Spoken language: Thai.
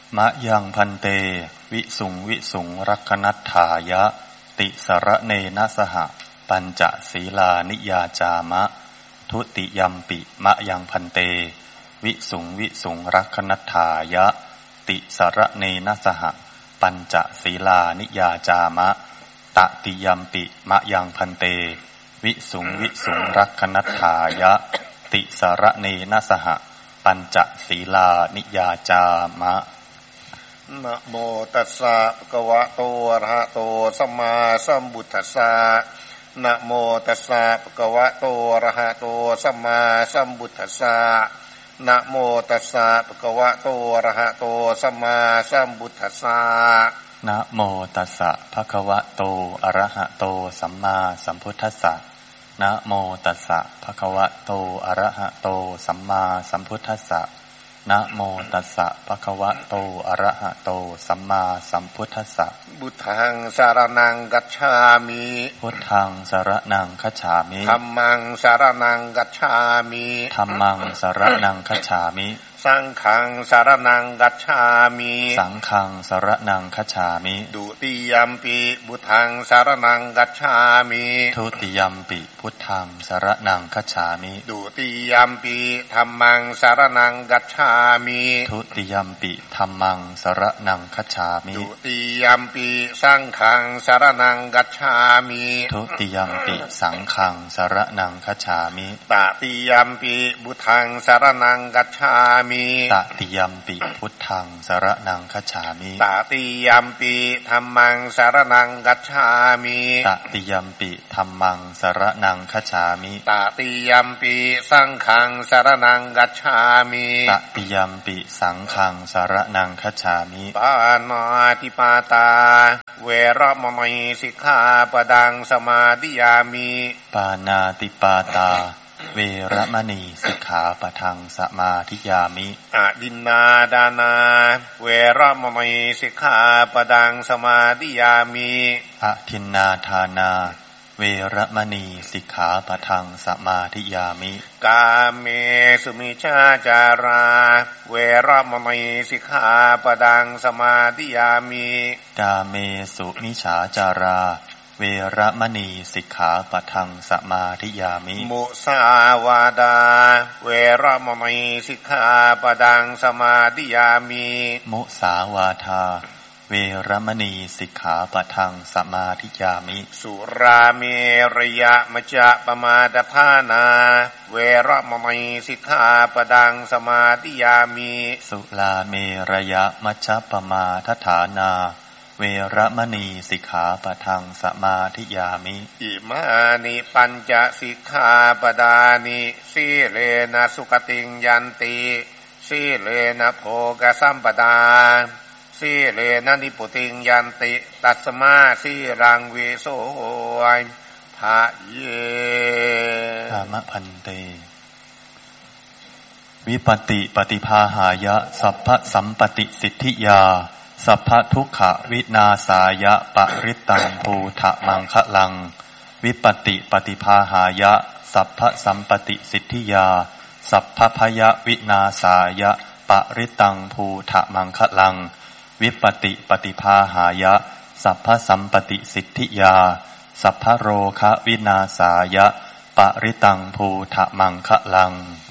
มะยังพันเตวิสุงวิสุงรักนัตถายะติสระเนนะสหปัญจศีลานิยาจามะทุติยัมปิมะยังพันเตวิสุงวิสุงรักนัตถายะติสระเนนะสหปัญจศีลานิยาจามะตติยัมปิมะยังพันเตวิสุงวิสุงรักนัตถายะติสระเนนะสหปัญจศีลานิยาจามะนะโมตัสสะภะคะวะโตอะระหะโตสัมมาสัมพุทธัสสะนะโมตัสสะภะคะวะโตอะระหะโตสัมมาสัมพุทธัสสะนะโมตัสสะภะคะวะโตอะระหะโตสัมมาสัมพุทธัสสะนะโมตัสสะภะคะวะโตอะระหะโตสัมมาสัมพุทธัสสะนะโมตัสสะภะคะวะโตอะระหะโตสัมมาสัมพุทธัสสะนะโมตัสสะภะคะวะโตอะระหะโตสัมมาสัมพุทธัสสะพุทธังสารนังกัจฉามิพุทธังสรณังคัจฉามิธัมมังสารนังกัจฉามิธัมมังสรณังคัจฉามิสังฆังสารนังกัจฉามิสังฆังสรณังคัจฉามิดุติยัมปิพุทธังสารนังกัจฉามิทุติยัมปิพุทธังสรณังคัจฉามิดุติยัมปิธัมมังสารนังกัจฉามิทุติยัมปิธัมมังสรณังคัจฉามิดุติยัมปิสังฆังสารนังกัจฉามิทุติยัมปิสังฆังสรณังคัจฉามิตติยัมปิพุทธังสารนังกัจฉามิตติยัมปิพุทธังสรณังคัจฉามิตติยัมปิธัมมังสรณังกัจฉามิตติยัมปิธัมมังสรณังคัจฉามิตติยัมปิสังฆังสรณังกัจฉามิตติยัมปิสังฆังสรณังคัจฉามิปานาติปาตาเวรมณีสิกขาปดังสมาธิยามิปานาติปาตาเวรมณีสิกขาปะทังสมาธิยามิอดินนาดานาเวรมณีสิกขาปดังสมาธิยามิอทินนาทานาเวรมณีสิกขาปะทังสมาธิยามิกาเมสุมิจฉาจาราเวรมณีสิกขาปดังสมาธิยามิกาเมสุมิจฉาจาราเวรมณีสิกขาปะทังสมาธิยามิมุสาวาดาเวรมณีสิกขาปดังสมาธิยามิมุสาวาทาเวรมณีสิกขาปะทังสมาธิยามิสุราเมรยะมัจจะปมาทฐานาเวรมณีสิกขาปดังสมาธิยามิสุลาเมรยะมัจจะปมาทฐานาเวรมณีสิกขาปะทังสมาธิยามิอิมานิปัญจสิกขาปดานิสีเลนะสุขติงยันติสีเลนะโภคสัมปดาสีเลนะนิพุติงยันติตัสมาสีรังเวโสภะเยธรรมพันเตวิปติปฏิภาหายะสัพพสัมปติสิทธิยาสัพพทุกขวินาศายะปริตตังภูทะมังคะลังวิปติปฏิภาหายะสัพพสัมปติสิทธิยาสัพพพยวินาศายะปริตตังภูทะมังคะลังวิปติปฏิภาหายะสัพพสัมปติสิทธิยาสัพพโรคะวินาศายะปริตตังภูทะมังคะลัง